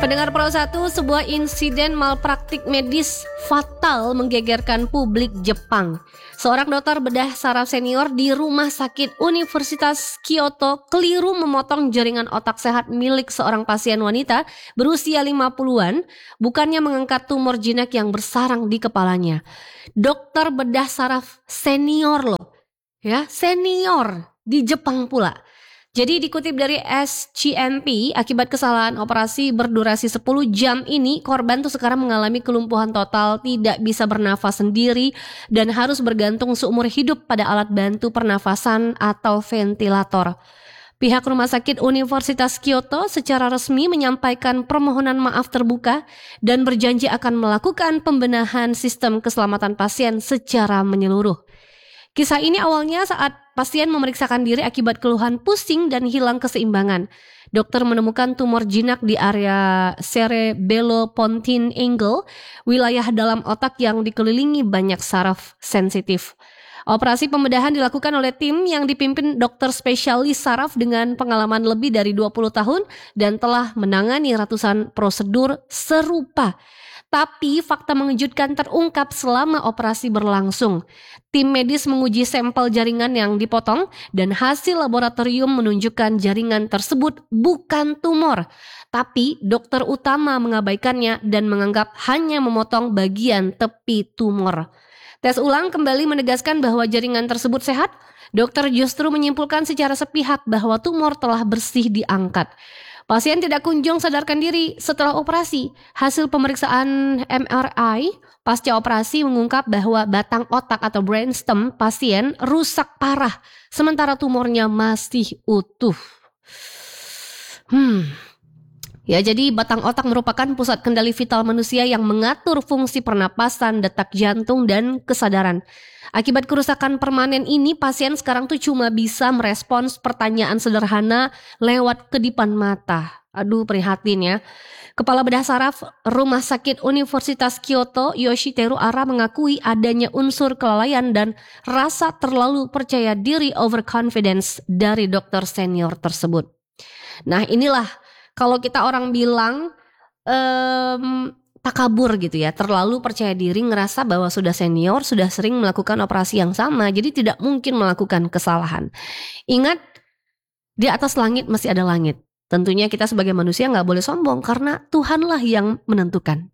Pendengar Pro 1, sebuah insiden malpraktik medis fatal menggegerkan publik Jepang. Seorang dokter bedah saraf senior di Rumah Sakit Universitas Kyoto keliru memotong jaringan otak sehat milik seorang pasien wanita berusia 50-an, bukannya mengangkat tumor jinak yang bersarang di kepalanya. Dokter bedah saraf senior loh, ya senior di Jepang pula. Jadi dikutip dari SCMP, akibat kesalahan operasi berdurasi 10 jam ini, korban tuh sekarang mengalami kelumpuhan total, tidak bisa bernafas sendiri, dan harus bergantung seumur hidup pada alat bantu pernafasan atau ventilator. Pihak Rumah Sakit Universitas Kyoto secara resmi menyampaikan permohonan maaf terbuka dan berjanji akan melakukan pembenahan sistem keselamatan pasien secara menyeluruh. Kisah ini awalnya saat pasien memeriksakan diri akibat keluhan pusing dan hilang keseimbangan. Dokter menemukan tumor jinak di area cerebellopontine angle, wilayah dalam otak yang dikelilingi banyak saraf sensitif. Operasi pembedahan dilakukan oleh tim yang dipimpin dokter spesialis saraf dengan pengalaman lebih dari 20 tahun dan telah menangani ratusan prosedur serupa. Tapi fakta mengejutkan terungkap selama operasi berlangsung. Tim medis menguji sampel jaringan yang dipotong dan hasil laboratorium menunjukkan jaringan tersebut bukan tumor. Tapi dokter utama mengabaikannya dan menganggap hanya memotong bagian tepi tumor. Tes ulang kembali menegaskan bahwa jaringan tersebut sehat. Dokter justru menyimpulkan secara sepihak bahwa tumor telah bersih diangkat. Pasien tidak kunjung sadarkan diri setelah operasi. Hasil pemeriksaan MRI pasca operasi mengungkap bahwa batang otak atau brainstem pasien rusak parah, sementara tumornya masih utuh. Ya, jadi batang otak merupakan pusat kendali vital manusia yang mengatur fungsi pernapasan, detak jantung, dan kesadaran. Akibat kerusakan permanen ini, pasien sekarang tuh cuma bisa merespons pertanyaan sederhana lewat kedipan mata. Aduh, prihatin ya. Kepala bedah saraf Rumah Sakit Universitas Kyoto, Yoshiteru Ara, mengakui adanya unsur kelalaian dan rasa terlalu percaya diri overconfidence dari dokter senior tersebut. Nah, inilah kalau kita orang bilang takabur gitu ya, terlalu percaya diri, ngerasa bahwa sudah senior, sudah sering melakukan operasi yang sama, jadi tidak mungkin melakukan kesalahan. Ingat, di atas langit masih ada langit. Tentunya kita sebagai manusia gak boleh sombong karena Tuhanlah yang menentukan.